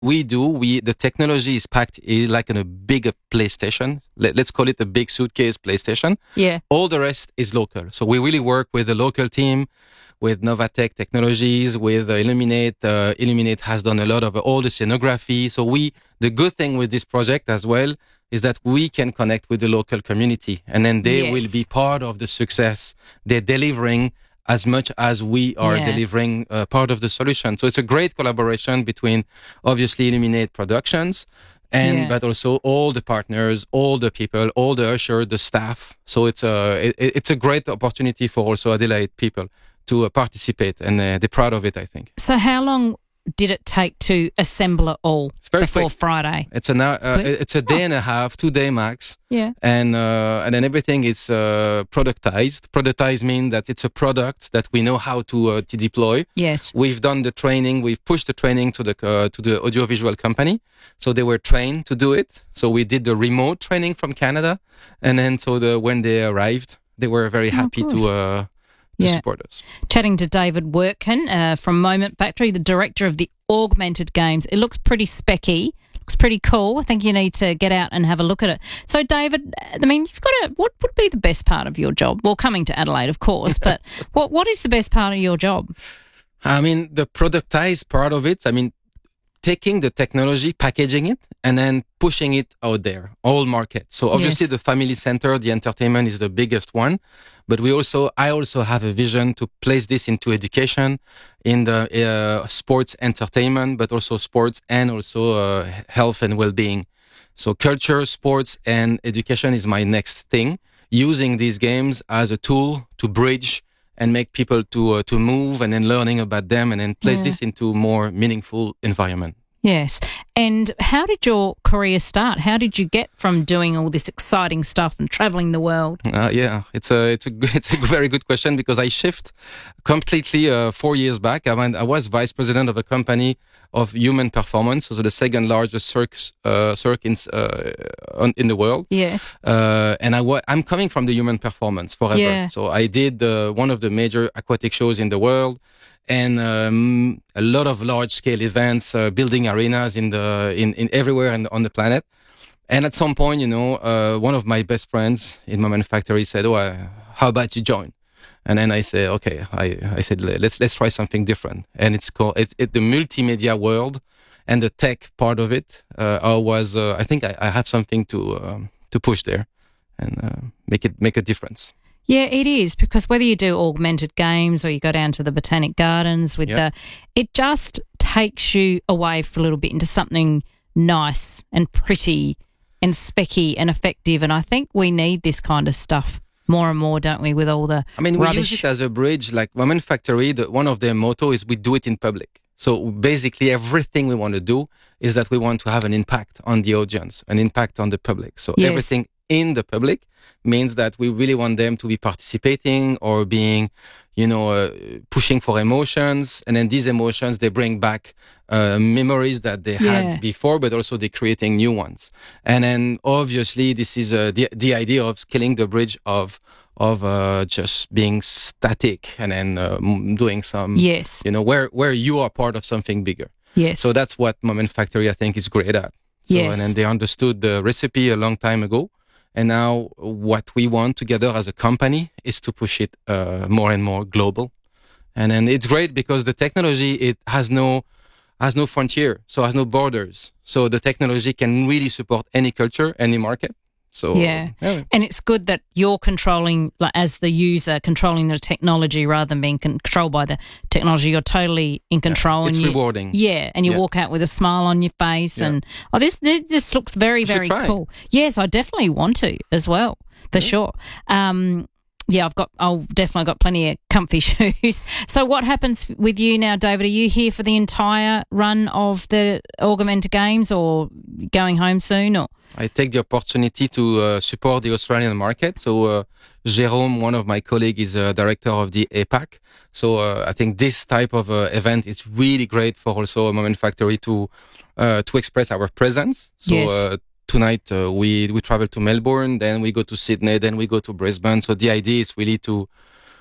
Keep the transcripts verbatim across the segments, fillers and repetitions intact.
we do, we the technology is packed in like in a big PlayStation. Let, let's call it a big suitcase PlayStation. Yeah. All the rest is local. So we really work with the local team, with Novatech Technologies, with uh, Illuminate. Uh, Illuminate has done a lot of all the scenography. So we, the good thing with this project as well is that we can connect with the local community, and then they Yes. will be part of the success. They're delivering as much as we are Yeah. delivering uh, part of the solution. So it's a great collaboration between obviously Illuminate Productions and Yeah. but also all the partners, all the people, all the usher, the staff. So it's a it, it's a great opportunity for also Adelaide people to uh, participate, and uh, they're proud of it, I think. So how long did it take to assemble it all It's very before quick. Friday? It's a uh, Quick. it's a day and a half, two day max. Yeah. And uh, and then everything is uh, productized. Productized means that it's a product that we know how to uh, to deploy. Yes. We've done the training. We've pushed the training to the uh, to the audiovisual company, so they were trained to do it. So we did the remote training from Canada, and then so the when they arrived, they were very happy good. to uh, to Yeah. support us. Chatting to David Workin uh, from Moment Factory, the director of the Augmented Games. It looks pretty specky. Looks pretty cool. I think you need to get out and have a look at it. So, David, I mean, you've got to. What would be the best part of your job? Well, coming to Adelaide, of course, but what what is the best part of your job? I mean, the productized part of it, I mean, taking the technology, packaging it, and then pushing it out there, all markets. So obviously Yes. the family center, the entertainment is the biggest one, but we also, I also have a vision to place this into education, in the uh, sports entertainment, but also sports and also uh, health and well-being. So culture, sports, and education is my next thing, using these games as a tool to bridge and make people to uh, to move, and then learning about them, and then place Yeah. this into more meaningful environment. Yes. And how did your career start? How did you get from doing all this exciting stuff and traveling the world? Uh, yeah, it's a it's a it's a very good question, because I shift completely uh, four years back. I went, I was vice president of a company of human performance, so the second largest circus uh, circus uh, on, in the world. Yes. Uh, and I wa- I'm coming from the human performance forever. Yeah. So I did uh, one of the major aquatic shows in the world, and um, a lot of large scale events, uh, building arenas in the in, in everywhere in, on the planet. And at some point, you know, uh, one of my best friends in Moment Factory said, "Oh, uh, how about you join?" And then I said, "Okay." I, I said, "Let's let's try something different." And it's called it's it, the multimedia world, and the tech part of it. Uh, I was uh, I think I, I have something to um, to push there, and uh, make it make a difference. Yeah, it is, because whether you do augmented games or you go down to the Botanic Gardens with Yep. the, it just takes you away for a little bit into something nice and pretty and specky and effective. And I think we need this kind of stuff more and more, don't we, with all the I mean, we rubbish. use it as a bridge. Like Moment Factory, the, one of their motto is we do it in public. So basically everything we want to do is that we want to have an impact on the audience, an impact on the public. So Yes. everything in the public means that we really want them to be participating or being, you know, uh, pushing for emotions. And then these emotions, they bring back uh, memories that they Yeah. had before, but also they're creating new ones. And then obviously this is uh, the, the idea of scaling the bridge of of uh, just being static, and then uh, m- doing some, Yes, you know, where where you are part of something bigger. yes. So that's what Moment Factory, I think, is great at. So, Yes. And then they understood the recipe a long time ago. And now what we want together as a company is to push it uh, more and more global. And then it's great because the technology, it has no has no frontier, so has no borders. So the technology can really support any culture, any market. So Yeah. And it's good that you're controlling, like, as the user, controlling the technology rather than being controlled by the technology. You're totally in control. It's and you, rewarding. Yeah, and you Yeah. walk out with a smile on your face. Yeah. And oh, this this looks very, should very try. cool. Yes, I definitely want to as well, for sure. Um, yeah, I've got, I've definitely got plenty of comfy shoes. So what happens with you now, David? Are you here for the entire run of the Augmented Games, or going home soon? Or I take the opportunity to uh, support the Australian market. So uh, Jérôme, one of my colleagues, is a director of the A PAC. So uh, I think this type of uh, event is really great for also a Moment Factory to uh, to express our presence. So Yes. uh, tonight uh, we we travel to Melbourne, then we go to Sydney, then we go to Brisbane. So the idea is really to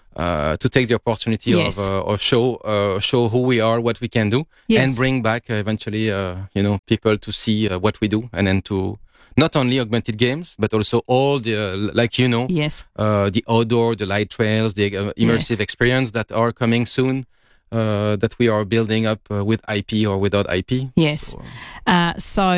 uh, to take the opportunity Yes. of uh, of show uh, show who we are, what we can do, Yes. and bring back uh, eventually, uh, you know, people to see uh, what we do, and then to not only augmented games, but also all the uh, like you know, Yes. uh, the outdoor, the light trails, the uh, immersive Yes. experience that are coming soon. Uh, that we are building up uh, with I P or without I P. Yes. So, Uh,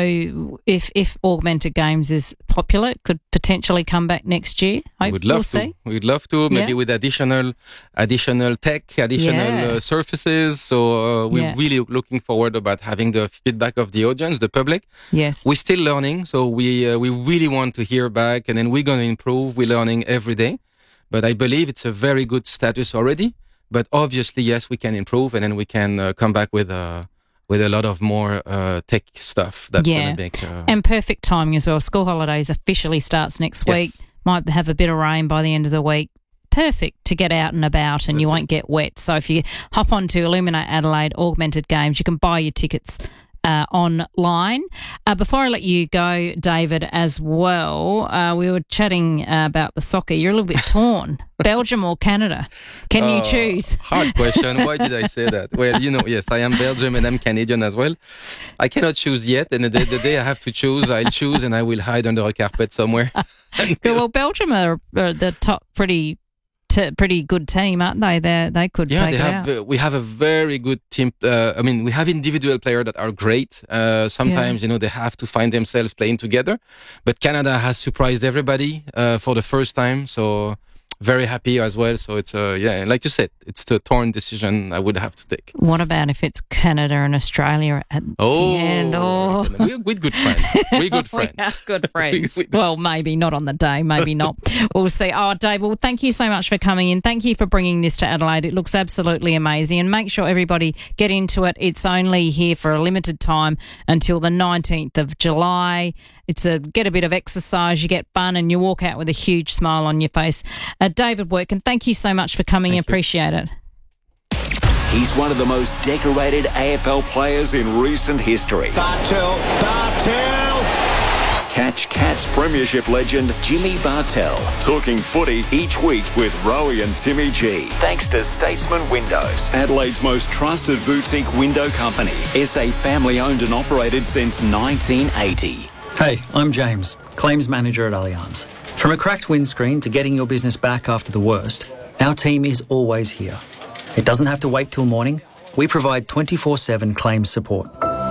so if if augmented games is popular, it could potentially come back next year. we Hope would we'll love to. see. We'd love to, maybe Yeah. with additional, additional tech, additional Yeah. uh, surfaces. So uh, we're Yeah. really looking forward about having the feedback of the audience, the public. Yes. We're still learning, so we uh, we really want to hear back, and then we're going to improve. We're learning every day, but I believe it's a very good status already. But obviously, yes, we can improve, and then we can uh, come back with a with a lot of more uh, tech stuff that's Yeah. going to make. Uh, And perfect timing as well. School holidays officially starts next Yes. week. Might have a bit of rain by the end of the week. Perfect to get out and about, and you That's won't get wet. So if you hop onto Illuminate Adelaide Augmented Games, you can buy your tickets uh, online. Uh, before I let you go, David, as well, uh, we were chatting uh, about the soccer. You're a little bit torn. Belgium or Canada? Can you Uh, choose? Hard question. Why did I say that? Well, you know, yes, I am Belgium and I'm Canadian as well. I cannot choose yet. And the day, the day I have to choose, I'll choose and I will hide under a carpet somewhere. Well, Belgium are, are the top pretty t- pretty good team, aren't they? They they could Yeah, take they it have. out. Uh, we have a very good team. Uh, I mean, we have individual players that are great. Uh, sometimes, you know, they have to find themselves playing together. But Canada has surprised everybody uh, for the first time. So very happy as well. So it's uh, yeah, like you said, it's the torn decision I would have to take. What about if it's Canada and Australia at Oh, the end? Oh. we're, we're good friends. We're good We friends. are good friends. We- we- Well, maybe not on the day, maybe not. We'll see. Oh, Dave, well, thank you so much for coming in. Thank you for bringing this to Adelaide. It looks absolutely amazing. And make sure everybody get into it. It's only here for a limited time until the nineteenth of July. It's a get a bit of exercise, you get fun, and you walk out with a huge smile on your face. Uh, David Workin, thank you so much for coming. Thank you. Appreciate it. He's one of the most decorated A F L players in recent history. Bartel, Bartel! Catch Cats Premiership legend Jimmy Bartel talking footy each week with Rowie and Timmy G. Thanks to Statesman Windows, Adelaide's most trusted boutique window company. S A family owned and operated since nineteen eighty. Hey, I'm James, Claims Manager at Allianz. From a cracked windscreen to getting your business back after the worst, our team is always here. It doesn't have to wait till morning. We provide twenty-four seven claims support.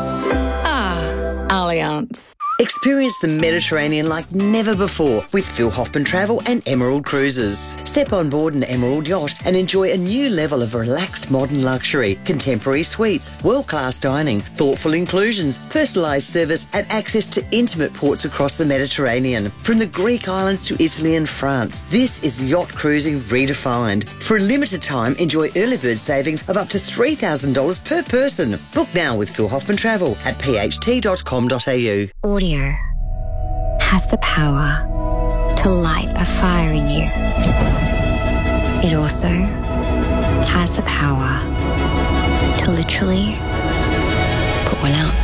Allianz. Experience the Mediterranean like never before with Phil Hoffman Travel and Emerald Cruises. Step on board an Emerald yacht and enjoy a new level of relaxed modern luxury, contemporary suites, world-class dining, thoughtful inclusions, personalised service and access to intimate ports across the Mediterranean. From the Greek islands to Italy and France, this is yacht cruising redefined. For a limited time, enjoy early bird savings of up to three thousand dollars per person. Book now with Phil Hoffman Travel at p h t dot com dot a u. Audio has the power to light a fire in you. It also has the power to literally put one out.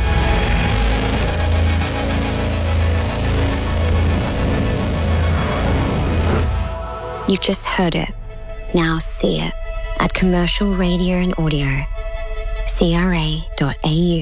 You've just heard it. Now see it at Commercial Radio and Audio, c r a dot a u.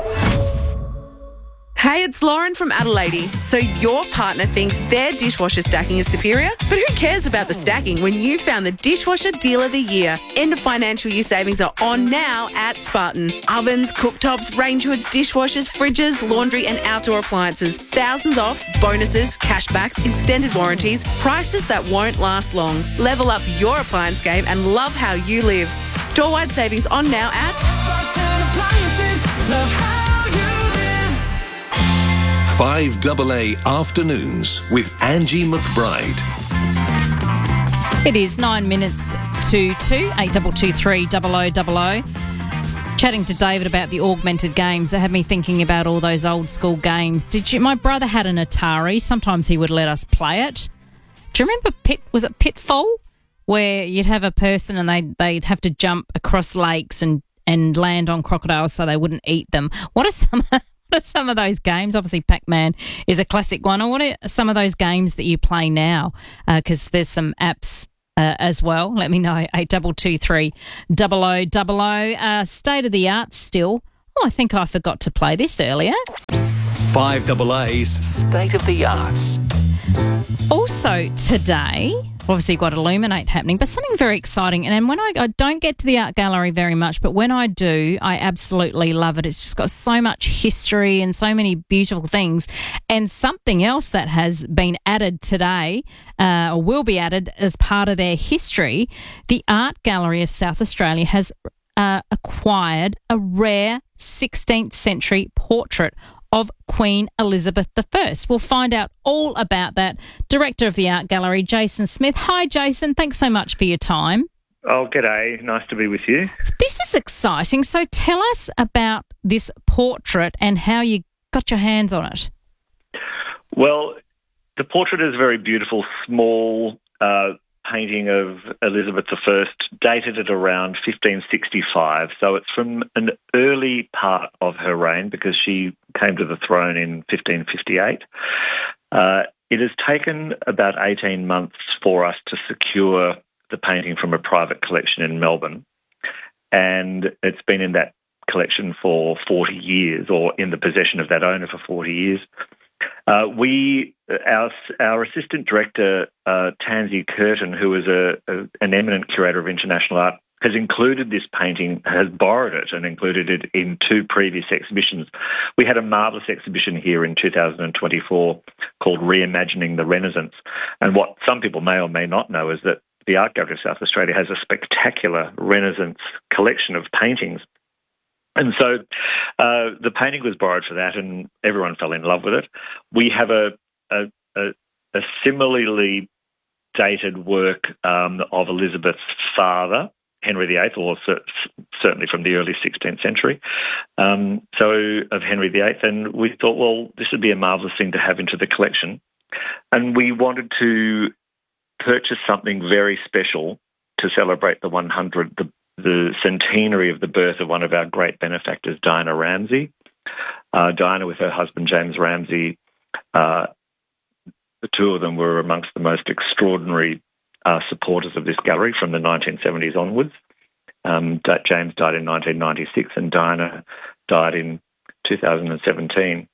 Hey, it's Lauren from Adelaide. So your partner thinks their dishwasher stacking is superior? But who cares about the stacking when you found the Dishwasher Deal of the Year? End of financial year savings are on now at Spartan. Ovens, cooktops, range hoods, dishwashers, fridges, laundry and outdoor appliances. Thousands off, bonuses, cashbacks, extended warranties, prices that won't last long. Level up your appliance game and love how you live. Store-wide savings on now at Spartan Appliances. Love how five A A Afternoons with Angie McBride. It is nine minutes to two, eight two two three double oh double oh. Chatting to David about the augmented games, it had me thinking about all those old school games. Did you? My brother had an Atari. Sometimes he would let us play it. Do you remember Pit? Was it Pitfall? Where you'd have a person and they'd, they'd have to jump across lakes and, and land on crocodiles so they wouldn't eat them. What are some What are some of those games? Obviously, Pac-Man is a classic one. Or what are some of those games that you play now? Because uh, there's some apps uh, as well. Let me know, eight two two three, double oh double oh. Uh, state of the art still. Oh, I think I forgot to play this earlier. five A A's State of the Arts. Also today, obviously you've got Illuminate happening, but something very exciting. And then when I, I don't get to the art gallery very much, but when I do, I absolutely love it. It's just got so much history and so many beautiful things. And something else that has been added today, uh, or will be added as part of their history, the Art Gallery of South Australia has uh, acquired a rare sixteenth century portrait of Queen Elizabeth the First. We'll find out all about that. Director of the Art Gallery, Jason Smith. Hi, Jason. Thanks so much for your time. Oh, g'day. Nice to be with you. This is exciting. So tell us about this portrait and how you got your hands on it. Well, the portrait is a very beautiful, small uh, painting of Elizabeth the First, dated at around fifteen sixty-five. So it's from an early part of her reign because she came to the throne in fifteen fifty-eight. Uh, it has taken about eighteen months for us to secure the painting from a private collection in Melbourne, and it's been in that collection for forty years, or in the possession of that owner for forty years. Uh, we, our, our assistant director, uh, Tansy Curtin, who is a, a, an eminent curator of international art, has included this painting, has borrowed it and included it in two previous exhibitions. We had a marvellous exhibition here in two thousand twenty-four called Reimagining the Renaissance. And what some people may or may not know is that the Art Gallery of South Australia has a spectacular Renaissance collection of paintings. And so uh, the painting was borrowed for that, and everyone fell in love with it. We have a, a, a, a similarly dated work um, of Elizabeth's father, Henry the Eighth, or cer- certainly from the early sixteenth century, um, so of Henry the Eighth. And we thought, well, this would be a marvellous thing to have into the collection. And we wanted to purchase something very special to celebrate the one hundred, the the centenary of the birth of one of our great benefactors, Diana Ramsay. Uh, Diana, with her husband, James Ramsay, uh, the two of them were amongst the most extraordinary uh, supporters of this gallery from the nineteen seventies onwards. Um, James died in nineteen ninety-six and Diana died in two thousand seventeen.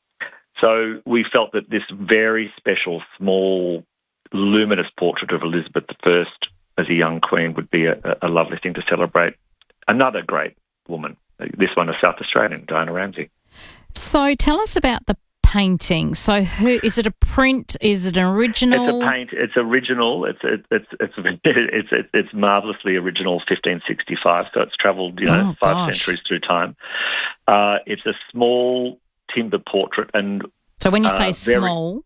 So we felt that this very special, small, luminous portrait of Elizabeth the First as a young queen would be a, a lovely thing to celebrate another great woman, this one a South Australian, Diana Ramsay. So tell us about the painting. So who is it? A print? Is it an original? It's a paint. It's original. It's it's it's it's it's, it's, it's marvellously original. fifteen sixty-five. So it's travelled, you know, oh, five gosh. centuries through time. Uh, it's a small timber portrait, and so when you uh, say very, small,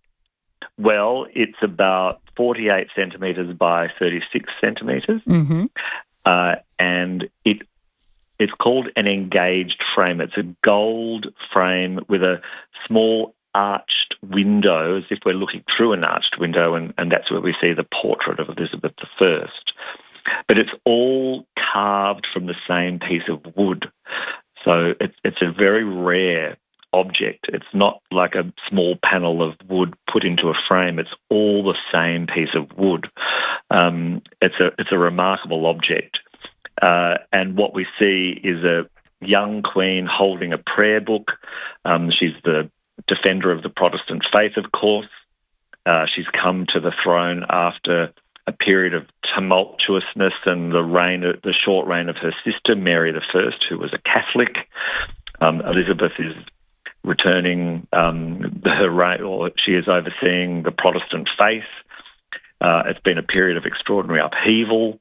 well, it's about forty-eight centimetres by thirty-six centimetres, mm-hmm. uh, and it it's called an engaged frame. It's a gold frame with a small arched window, as if we're looking through an arched window, and, and that's where we see the portrait of Elizabeth the First. But it's all carved from the same piece of wood, so it's it's a very rare object. It's not like a small panel of wood put into a frame. It's all the same piece of wood. Um, it's a it's a remarkable object. Uh, and what we see is a young queen holding a prayer book. Um, she's the defender of the Protestant faith, of course. Uh, she's come to the throne after a period of tumultuousness and the reign, the short reign of her sister, Mary the First, who was a Catholic. Um, Elizabeth is returning um, her reign, or she is overseeing the Protestant faith. Uh, it's been a period of extraordinary upheaval,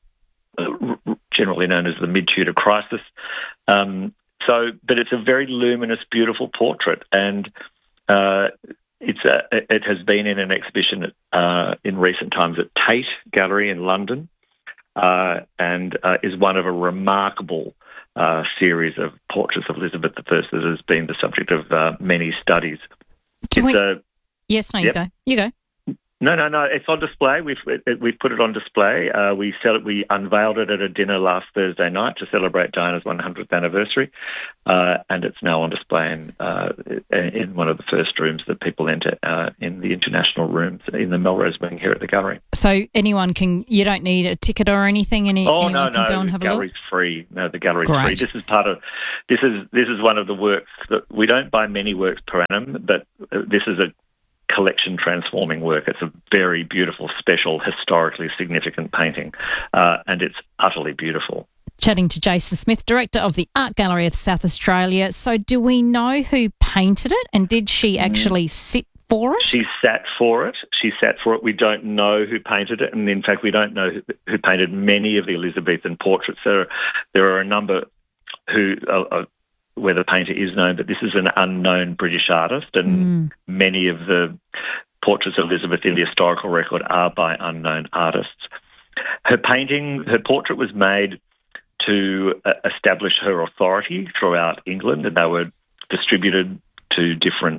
uh, generally known as the Mid-Tudor Crisis. Um, so, but it's a very luminous, beautiful portrait, and uh, it's a, it has been in an exhibition uh, in recent times at Tate Gallery in London, uh, and uh, is one of a remarkable Uh, series of portraits of Elizabeth the First that has been the subject of uh, many studies. Can it's we... a, yes, no, yep. you go. You go. No, no, no. It's on display. We've it, we've put it on display. Uh, we sell it. We unveiled it at a dinner last Thursday night to celebrate Diana's one hundredth anniversary, uh, and it's now on display in uh, in one of the first rooms that people enter uh, in the international rooms in the Melrose Wing here at the gallery. So anyone can, you don't need a ticket or anything? Any, oh, anyone no, can no, go and have the a gallery's look? free. No, the gallery's Great. free. This is part of, this is this is one of the works that, we don't buy many works per annum, but this is a collection transforming work. It's a very beautiful, special, historically significant painting, uh, and it's utterly beautiful. Chatting to Jason Smith, Director of the Art Gallery of South Australia. So do we know who painted it, and did she actually sit for it? She sat for it. She sat for it. We don't know who painted it, and in fact, we don't know who, who painted many of the Elizabethan portraits. There, there are a number who uh, uh, where the painter is known, but this is an unknown British artist, and mm. many of the portraits of Elizabeth in the historical record are by unknown artists. Her painting, her portrait was made to uh, establish her authority throughout England, and they were distributed to different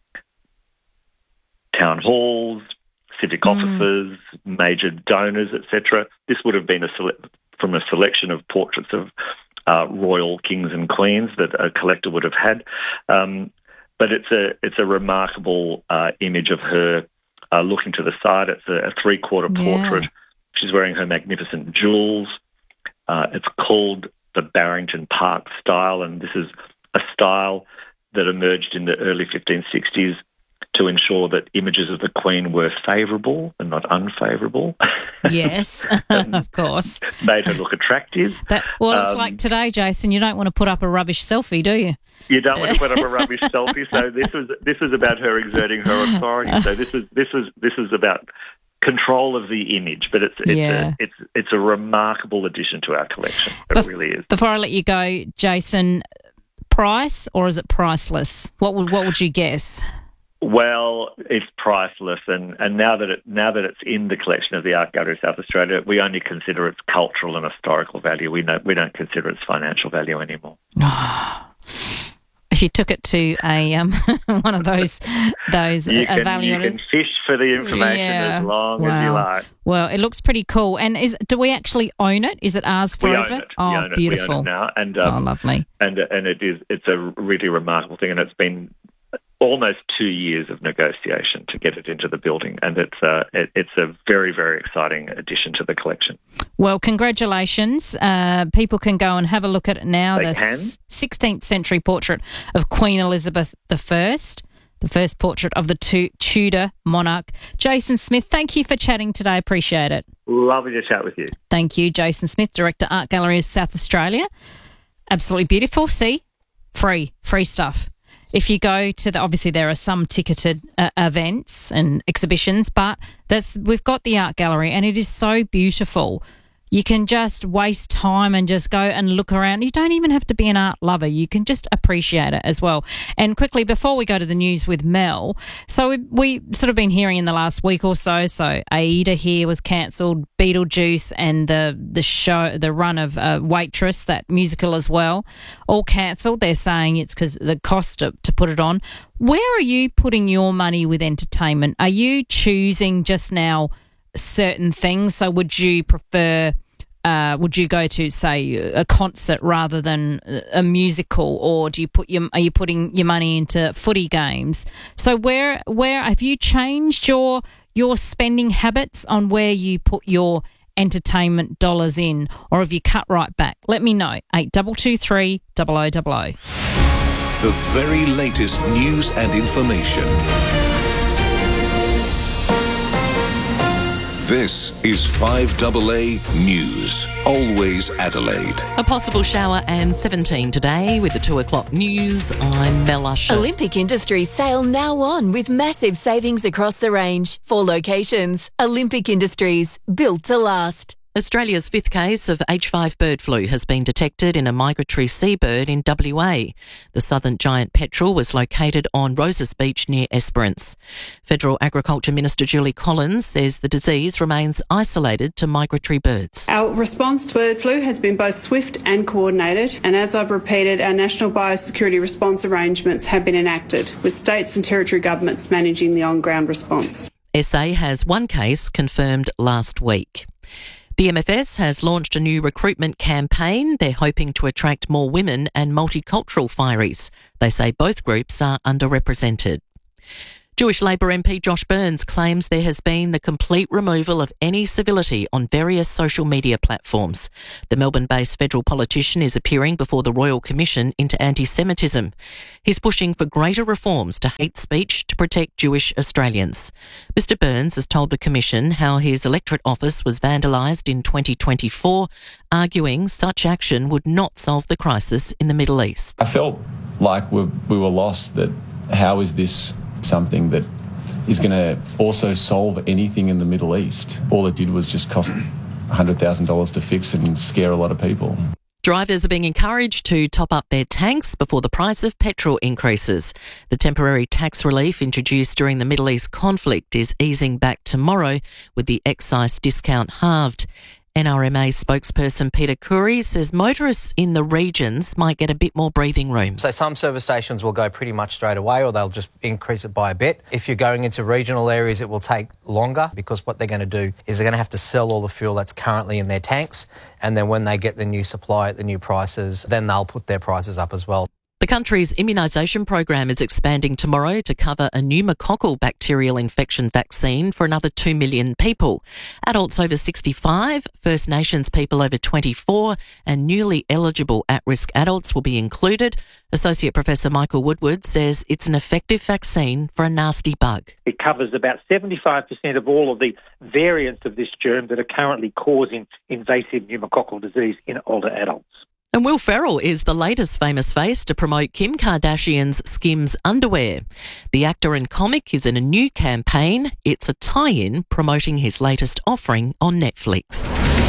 town halls, civic mm. offices, major donors, et cetera. This would have been a sele- from a selection of portraits of uh, royal kings and queens that a collector would have had. Um, but it's a it's a remarkable uh, image of her uh, looking to the side. It's a, a three-quarter yeah. portrait. She's wearing her magnificent jewels. Uh, it's called the Barrington Park style, and this is a style that emerged in the early fifteen sixties to ensure that images of the Queen were favourable and not unfavourable. Yes, of course. Made her look attractive. That, well, it's um, like today, Jason, you don't want to put up a rubbish selfie, do you? You don't want to put up a rubbish selfie. So this was this was about her exerting her authority. So this was this was this was about control of the image, but it's it's yeah. a, it's it's a remarkable addition to our collection. It Bef- really is. Before I let you go, Jason, price or is it priceless? What would what would you guess? Well, it's priceless, and, and now that it now that it's in the collection of the Art Gallery of South Australia, we only consider its cultural and historical value. We don't we don't consider its financial value anymore. If you took it to a um, one of those those you can, evaluators, you can fish for the information yeah. as long wow. as you like. Well, it looks pretty cool. And is do we actually own it? Is it ours forever? We own it. Oh, we own it. beautiful! We own it now, and um, oh, lovely. And and it is it's a really remarkable thing, and it's been almost two years of negotiation to get it into the building, and it's a it, it's a very very exciting addition to the collection. Well, congratulations! Uh, people can go and have a look at it now. They the can. sixteenth century portrait of Queen Elizabeth the First, the first portrait of the tu- Tudor monarch. Jason Smith, thank you for chatting today. Appreciate it. Lovely to chat with you. Thank you, Jason Smith, Director, Art Gallery of South Australia. Absolutely beautiful. See, free, free stuff. If you go to the, obviously there are some ticketed uh, events and exhibitions, but that's, we've got the art gallery and it is so beautiful. You can just waste time and just go and look around. You don't even have to be an art lover. You can just appreciate it as well. And quickly, before we go to the news with Mel, so we, we sort of been hearing in the last week or so, so Aida here was cancelled, Beetlejuice and the, the show, the run of uh, Waitress, that musical as well, all cancelled. They're saying it's because the cost to, to put it on. Where are you putting your money with entertainment? Are you choosing just now certain things? So would you prefer uh would you go to, say, a concert rather than a musical, or do you put your are you putting your money into footy games? So where where have you changed your your spending habits on where you put your entertainment dollars in, or have you cut right back? Let me know. eight two two three, double oh double oh. The very latest news and information. This is five A A News. Always Adelaide. A possible shower and seventeen today with the two o'clock news. I'm Mel Usher. Olympic Industries sale now on with massive savings across the range. Four locations. Olympic Industries, built to last. Australia's fifth case of H five bird flu has been detected in a migratory seabird in W A. The southern giant petrel was located on Roses Beach near Esperance. Federal Agriculture Minister Julie Collins says the disease remains isolated to migratory birds. Our response to bird flu has been both swift and coordinated, and as I've repeated, our national biosecurity response arrangements have been enacted, with states and territory governments managing the on-ground response. S A has one case confirmed last week. The M F S has launched a new recruitment campaign. They're hoping to attract more women and multicultural fireys. They say both groups are underrepresented. Jewish Labor M P Josh Burns claims there has been the complete removal of any civility on various social media platforms. The Melbourne-based federal politician is appearing before the Royal Commission into anti-Semitism. He's pushing for greater reforms to hate speech to protect Jewish Australians. Mister Burns has told the Commission how his electorate office was vandalised in twenty twenty-four, arguing such action would not solve the crisis in the Middle East. I felt like we, we were lost, that how is this something that is going to also solve anything in the Middle East? All it did was just cost one hundred thousand dollars to fix and scare a lot of people. Drivers are being encouraged to top up their tanks before the price of petrol increases. The temporary tax relief introduced during the Middle East conflict is easing back tomorrow, with the excise discount halved. N R M A spokesperson Peter Curry says motorists in the regions might get a bit more breathing room. So some service stations will go pretty much straight away, or they'll just increase it by a bit. If you're going into regional areas, it will take longer, because what they're going to do is they're going to have to sell all the fuel that's currently in their tanks, and then when they get the new supply at the new prices, then they'll put their prices up as well. The country's immunisation program is expanding tomorrow to cover a pneumococcal bacterial infection vaccine for another two million people. Adults over sixty-five, First Nations people over twenty-four and newly eligible at-risk adults will be included. Associate Professor Michael Woodward says it's an effective vaccine for a nasty bug. It covers about seventy-five percent of all of the variants of this germ that are currently causing invasive pneumococcal disease in older adults. And Will Ferrell is the latest famous face to promote Kim Kardashian's Skims underwear. The actor and comic is in a new campaign. It's a tie-in promoting his latest offering on Netflix.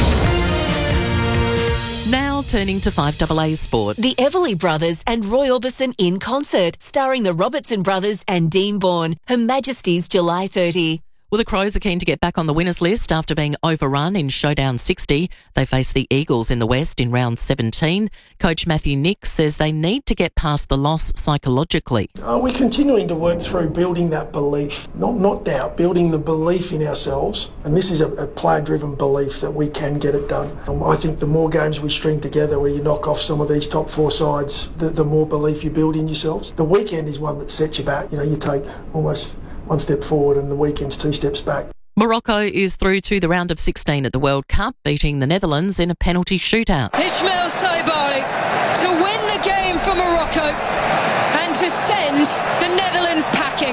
Now turning to five A A sport. The Everly Brothers and Roy Orbison in concert, starring the Robertson Brothers and Dean Bourne. Her Majesty's July thirtieth. Well, the Crows are keen to get back on the winners list after being overrun in Showdown sixty. They face the Eagles in the West in round seventeen. Coach Matthew Nick says they need to get past the loss psychologically. Uh, we're continuing to work through building that belief, not not doubt, building the belief in ourselves. And this is a, a player-driven belief that we can get it done. Um, I think the more games we string together where you knock off some of these top four sides, the, the more belief you build in yourselves. The weekend is one that sets you back. You know, you take almost one step forward and the weekend's two steps back. Morocco is through to the round of sixteen at the World Cup, beating the Netherlands in a penalty shootout. Ismail Saibari to win the game for Morocco and to send the Netherlands packing.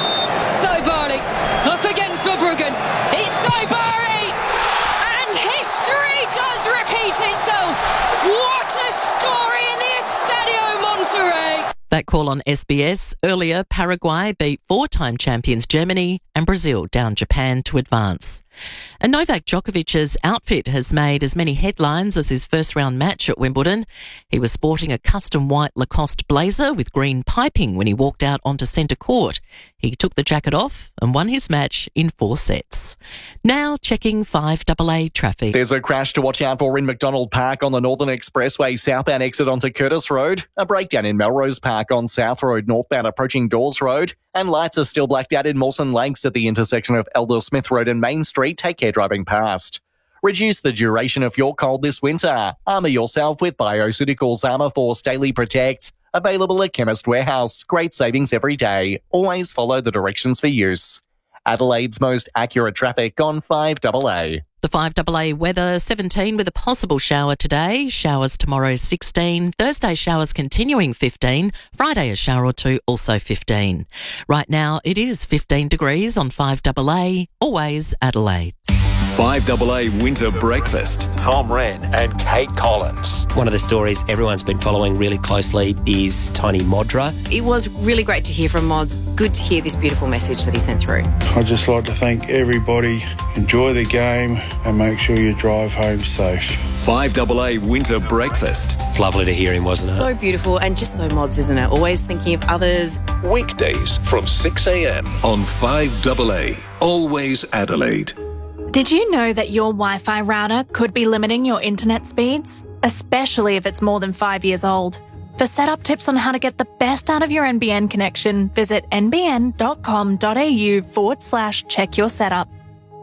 Saibari up against Verbruggen. It's Saibari! And history does repeat itself. What a story in the Estadio Monterrey. That call on S B S. Earlier, Paraguay beat four-time champions Germany and Brazil down Japan to advance. And Novak Djokovic's outfit has made as many headlines as his first-round match at Wimbledon. He was sporting a custom white Lacoste blazer with green piping when he walked out onto centre court. He took the jacket off and won his match in four sets. Now checking five A A traffic. There's a crash to watch out for in McDonald Park on the Northern Expressway southbound exit onto Curtis Road. A breakdown in Melrose Park on South Road northbound approaching Dawes Road. And lights are still blacked out in Mawson Lakes at the intersection of Elder Smith Road and Main Street. Take care driving past. Reduce the duration of your cold this winter. Armour yourself with Bioceuticals Armour Force Daily Protect. Available at Chemist Warehouse. Great savings every day. Always follow the directions for use. Adelaide's most accurate traffic on five A A. The five A A weather, seventeen with a possible shower today. Showers tomorrow, sixteen. Thursday showers continuing, fifteen. Friday a shower or two, also fifteen. Right now it is fifteen degrees on five A A. Always Adelaide. five A A Winter Breakfast. Tom Wren and Kate Collins. One of the stories everyone's been following really closely is Tony Modra. It was really great to hear from Mods. Good to hear this beautiful message that he sent through. I'd just like to thank everybody. Enjoy the game and make sure you drive home safe. five A A Winter Breakfast. It's lovely to hear him, wasn't it? So beautiful and just so Mods, isn't it? Always thinking of others. Weekdays from six a m on five A A. Always Adelaide. Did you know that your Wi-Fi router could be limiting your internet speeds? Especially if it's more than five years old. For setup tips on how to get the best out of your N B N connection, visit nbn.com.au forward slash check your setup.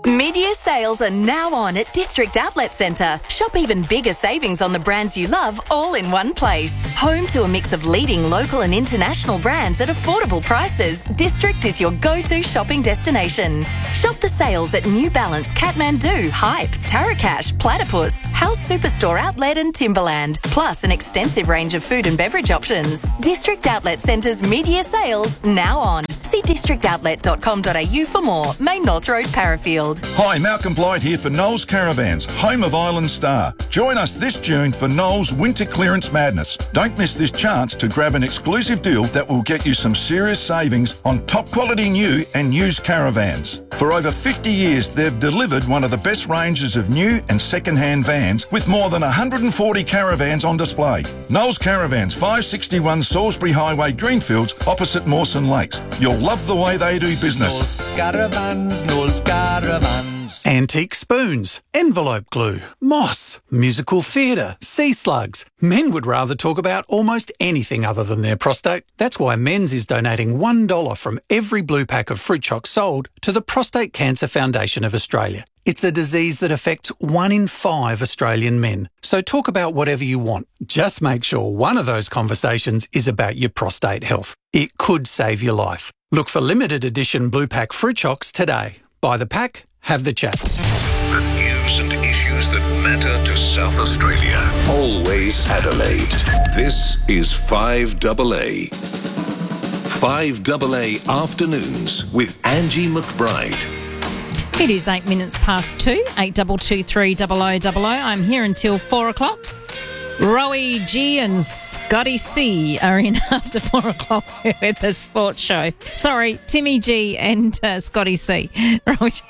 Mid-year sales are now on at District Outlet Centre. Shop even bigger savings on the brands you love all in one place. Home to a mix of leading local and international brands at affordable prices, District is your go-to shopping destination. Shop the sales at New Balance, Kathmandu, Hype, Tarakash, Platypus, House Superstore Outlet and Timberland, plus an extensive range of food and beverage options. District Outlet Centre's mid-year sales now on. See district outlet dot com dot a u for more. Main North Road, Parafield. Hi, Malcolm Blight here for Knowles Caravans, home of Island Star. Join us this June for Knowles Winter Clearance Madness. Don't miss this chance to grab an exclusive deal that will get you some serious savings on top quality new and used caravans. For over fifty years, they've delivered one of the best ranges of new and second-hand vans with more than one hundred forty caravans on display. Knowles Caravans, five sixty-one Salisbury Highway, Greenfields, opposite Mawson Lakes. You'll love the way they do business. Knowles Caravans, Knowles Caravans. Antique spoons, envelope glue, moss, musical theatre, sea slugs. Men would rather talk about almost anything other than their prostate. That's why Men's is donating one dollar from every blue pack of fruit chocs sold to the Prostate Cancer Foundation of Australia. It's a disease that affects one in five Australian men. So talk about whatever you want. Just make sure one of those conversations is about your prostate health. It could save your life. Look for limited edition blue pack fruit chocs today. Buy the pack, have the chat. The news and issues that matter to South Australia. Always Adelaide. This is five A A. five A A Afternoons with Angie McBride. It is eight minutes past two, eight double two three double o double o. I'm here until four o'clock. Rowie G and Scotty C are in after four o'clock with the sports show. Sorry, Timmy G and uh, Scotty C. Rowie G.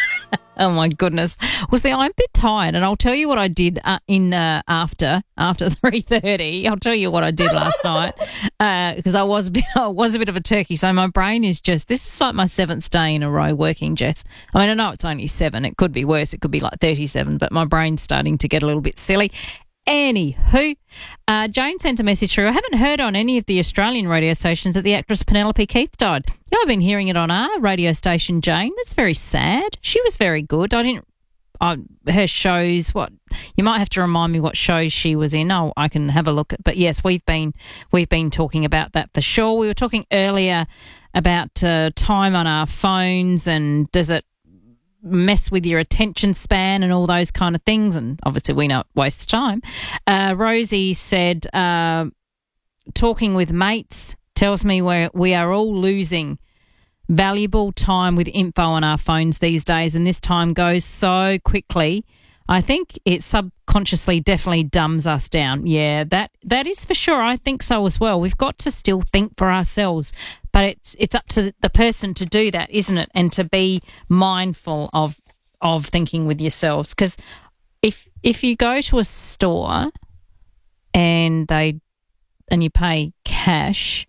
Oh my goodness. Well, see, I'm a bit tired, and I'll tell you what I did uh, in uh, after after three thirty. I'll tell you what I did last night because uh, I was a bit I was a bit of a turkey. So my brain is just this is like my seventh day in a row working, Jess. I mean, I know it's only seven. It could be worse. It could be like thirty-seven. But my brain's starting to get a little bit silly. Anywho, uh, Jane sent a message through. I haven't heard on any of the Australian radio stations that the actress Penelope Keith died. Yeah, I've been hearing it on our radio station, Jane. That's very sad. She was very good. I didn't. Uh, her shows. What you might have to remind me what shows she was in. Oh, I can have a look at. But yes, we've been we've been talking about that for sure. We were talking earlier about uh, time on our phones and does it mess with your attention span and all those kind of things, and obviously we know it wastes time. Uh, Rosie said, uh, talking with mates tells me we're, we are all losing valuable time with info on our phones these days, and this time goes so quickly. I think it subconsciously definitely dumbs us down. Yeah, that that is for sure. I think so as well. We've got to still think for ourselves, but it's it's up to the person to do that, isn't it? And to be mindful of of thinking with yourselves. Because if if you go to a store and they and you pay cash,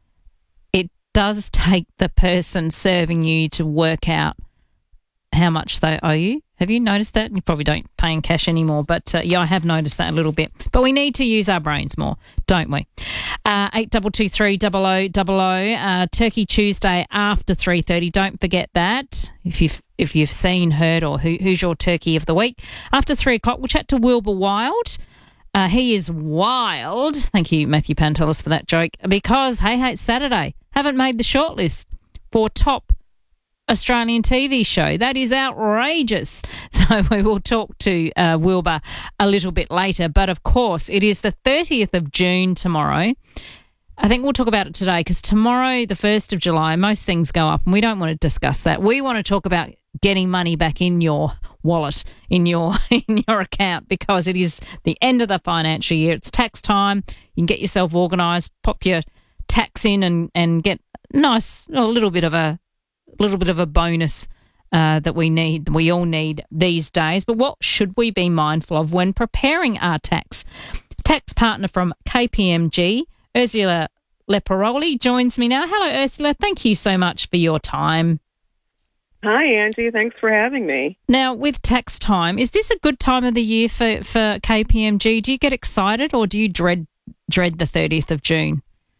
it does take the person serving you to work out how much they owe you. Have you noticed that? You probably don't pay in cash anymore, but uh, yeah, I have noticed that a little bit. But we need to use our brains more, don't we? Uh, eight double two three double o double o. Uh, Turkey Tuesday after three thirty. Don't forget that. If you've if you've seen, heard, or who, who's your turkey of the week after three o'clock, we'll chat to Wilbur Wild. Uh, he is wild. Thank you, Matthew Pantelis, for that joke. Because hey, hey, it's Saturday. Haven't made the shortlist for top Australian T V show. That is outrageous. So we will talk to uh, Wilbur a little bit later. But of course, it is the thirtieth of June tomorrow. I think we'll talk about it today because tomorrow, the first of July, most things go up and we don't want to discuss that. We want to talk about getting money back in your wallet, in your in your account, because it is the end of the financial year. It's tax time. You can get yourself organised, pop your tax in and, and get nice, a little bit of a little bit of a bonus uh, that we need, we all need these days. But what should we be mindful of when preparing our tax? Tax partner from K P M G, Ursula Leparoli, joins me now. Hello, Ursula. Thank you so much for your time. Hi, Angie. Thanks for having me. Now, with tax time, is this a good time of the year for, for K P M G? Do you get excited or do you dread dread the thirtieth of June?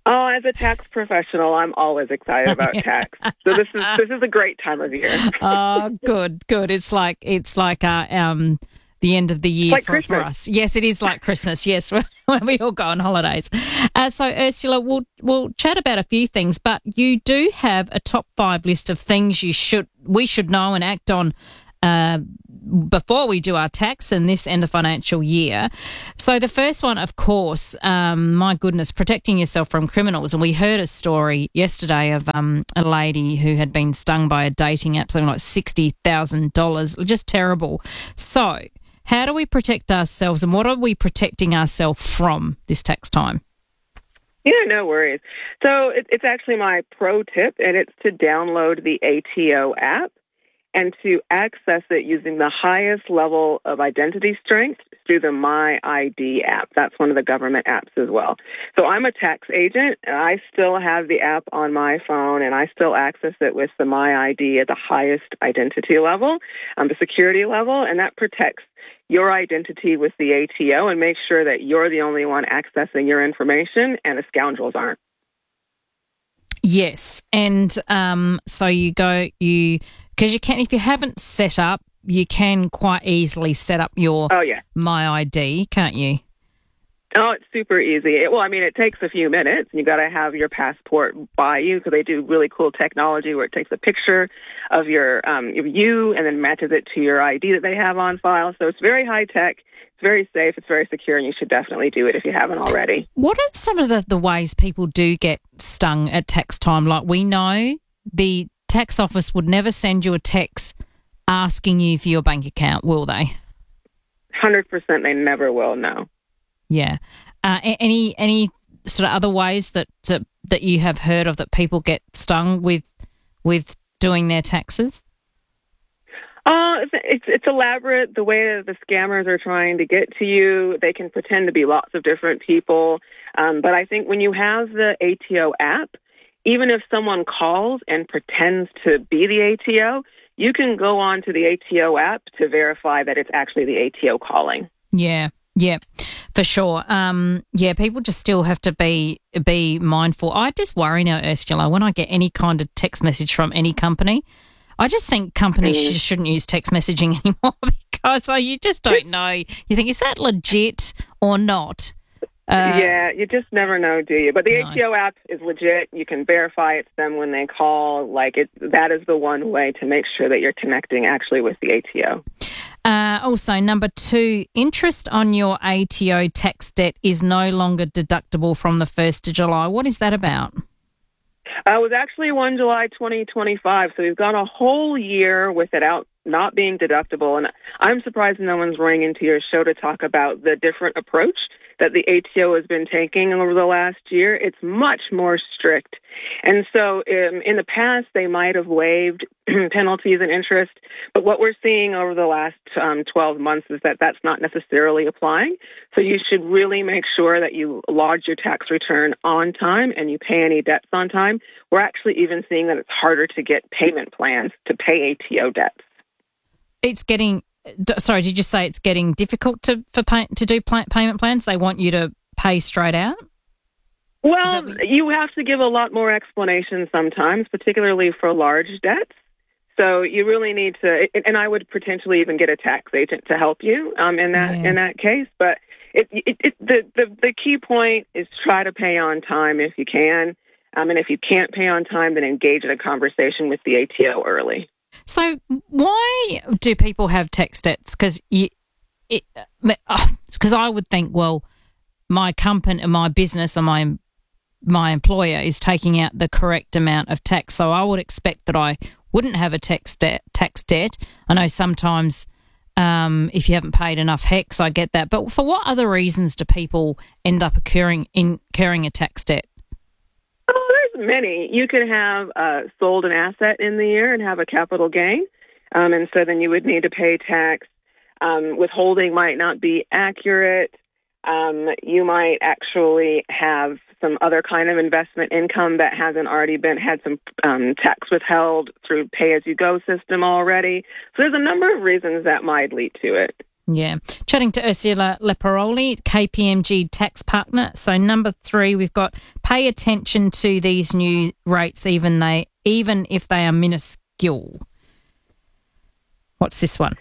Oh, as a tax professional, I'm always excited about tax. So this is this is a great time of year. Oh, good, good. It's like it's like uh, um the end of the year like for, for us. Yes, it is like Christmas. Yes, when we all go on holidays. Uh, so Ursula, we'll we'll chat about a few things, but you do have a top five list of things you should we should know and act on Uh, before we do our tax in this end of financial year. So the first one, of course, um, my goodness, protecting yourself from criminals. And we heard a story yesterday of um, a lady who had been stung by a dating app, something like sixty thousand dollars. Just terrible. So how do we protect ourselves, and what are we protecting ourselves from this tax time? Yeah, no worries. So it, it's actually my pro tip, and it's to download the A T O app and to access it using the highest level of identity strength through the My I D app. That's one of the government apps as well. So I'm a tax agent, and I still have the app on my phone, and I still access it with the My I D at the highest identity level, um, the security level, and that protects your identity with the A T O and makes sure that you're the only one accessing your information and the scoundrels aren't. Yes, and um, so you go, you because you can, if you haven't set up, you can quite easily set up your oh, yeah. My I D, can't you? Oh, it's super easy. It, well, I mean, it takes a few minutes. You got to have your passport by you, because they do really cool technology where it takes a picture of your um, of you and then matches it to your I D that they have on file. So it's very high tech. It's very safe. It's very secure, and you should definitely do it if you haven't already. What are some of the, the ways people do get stung at tax time? Like, we know the tax office would never send you a text asking you for your bank account, will they? one hundred percent they never will, no. Yeah. Uh, any any sort of other ways that uh, that you have heard of that people get stung with with doing their taxes? Uh, it's, it's it's elaborate, the way that the scammers are trying to get to you. They can pretend to be lots of different people. Um, but I think when you have the A T O app, even if someone calls and pretends to be the A T O, you can go on to the A T O app to verify that it's actually the A T O calling. Yeah, yeah, for sure. Um, yeah, people just still have to be be mindful. I just worry now, Ursula, when I get any kind of text message from any company, I just think companies mm. just shouldn't use text messaging anymore, because oh, you just don't know. You think, is that legit or not? Uh, yeah, you just never know, do you? But the no. A T O app is legit. You can verify it's them when they call. Like it, that is the one way to make sure that you're connecting actually with the A T O. Uh, also, number two, interest on your A T O tax debt is no longer deductible from the first of July. What is that about? Uh, it was actually First of July twenty twenty-five, so we've gone a whole year with it out not being deductible. And I'm surprised no one's running into your show to talk about the different approach that the A T O has been taking over the last year. It's much more strict. And so um, in the past, they might have waived penalties and interest, but what we're seeing over the last um, twelve months is that that's not necessarily applying. So you should really make sure that you lodge your tax return on time and you pay any debts on time. We're actually even seeing that it's harder to get payment plans to pay A T O debts. It's getting... Sorry, did you say it's getting difficult to for pay, to do pay, payment plans? They want you to pay straight out? Well, you have to give a lot more explanation sometimes, particularly for large debts. So you really need to, and I would potentially even get a tax agent to help you um, in that yeah. in that case. But it, it, it, the, the the key point is try to pay on time if you can, um, and if you can't pay on time, then engage in a conversation with the A T O early. So why do people have tax debts? Because because I would think, well, my company, my business, or my my employer is taking out the correct amount of tax, so I would expect that I wouldn't have a tax debt. Tax debt. I know sometimes um, if you haven't paid enough HECS, I get that. But for what other reasons do people end up incurring incurring a tax debt? Oh, there's many. You could have uh, sold an asset in the year and have a capital gain, um, and so then you would need to pay tax. Um, withholding might not be accurate. Um, you might actually have some other kind of investment income that hasn't already been had some um, tax withheld through pay-as-you-go system already. So there's a number of reasons that might lead to it. Yeah. Chatting to Ursula Leparoli, K P M G tax partner. So number three, we've got pay attention to these new rates, even they even if they are minuscule. What's this one?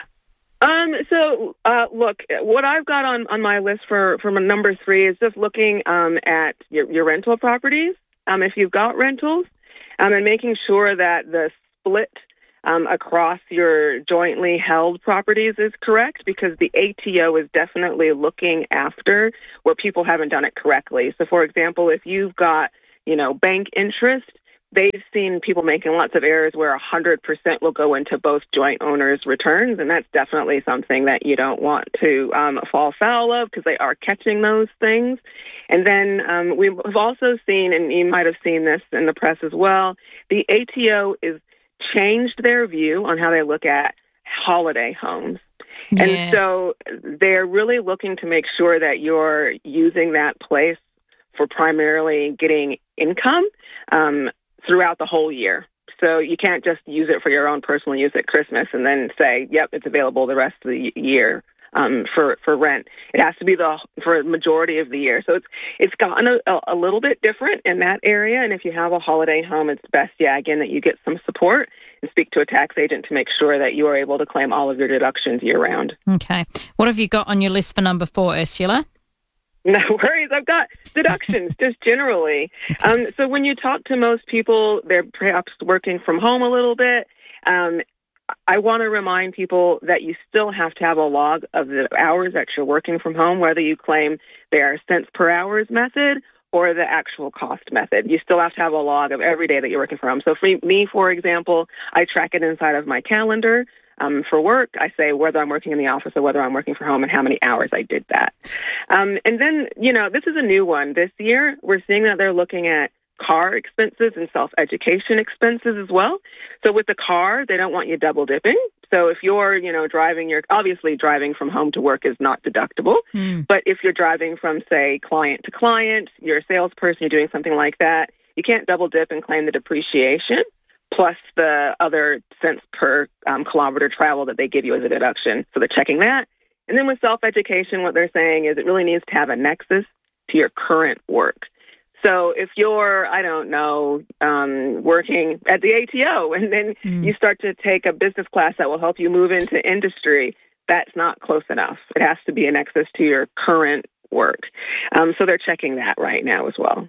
Um, so, uh, look, what I've got on, on my list for, for number three is just looking um, at your, your rental properties, um, if you've got rentals, um, and making sure that the split um, across your jointly held properties is correct, because the A T O is definitely looking after where people haven't done it correctly. So, for example, if you've got, you know, bank interest, they've seen people making lots of errors where one hundred percent will go into both joint owners' returns, and that's definitely something that you don't want to um, fall foul of, because they are catching those things. And then um, we've also seen, and you might have seen this in the press as well, the A T O is changed their view on how they look at holiday homes. Yes. And so they're really looking to make sure that you're using that place for primarily getting income um, throughout the whole year. So you can't just use it for your own personal use at Christmas and then say, yep, it's available the rest of the year um, for, for rent. It has to be the for the majority of the year. So it's it's gotten a, a little bit different in that area. And if you have a holiday home, it's best, yeah, again, that you get some support and speak to a tax agent to make sure that you are able to claim all of your deductions year-round. Okay. What have you got on your list for number four, Ursula? No worries. I've got deductions just generally. Um, so when you talk to most people, they're perhaps working from home a little bit. Um, I want to remind people that you still have to have a log of the hours that you're working from home, whether you claim they are cents per hours method or the actual cost method. You still have to have a log of every day that you're working from home. So for me, for example, I track it inside of my calendar. Um, for work, I say whether I'm working in the office or whether I'm working from home and how many hours I did that. Um, and then, you know, this is a new one. This year, we're seeing that they're looking at car expenses and self-education expenses as well. So with the car, they don't want you double dipping. So if you're, you know, driving your, obviously driving from home to work is not deductible. Mm. But if you're driving from, say, client to client, you're a salesperson, you're doing something like that, you can't double dip and claim the depreciation plus the other cents per um, kilometer travel that they give you as a deduction. So they're checking that. And then with self-education, what they're saying is it really needs to have a nexus to your current work. So if you're, I don't know, um, working at the A T O and then mm. you start to take a business class that will help you move into industry, that's not close enough. It has to be a nexus to your current work. Um, so they're checking that right now as well.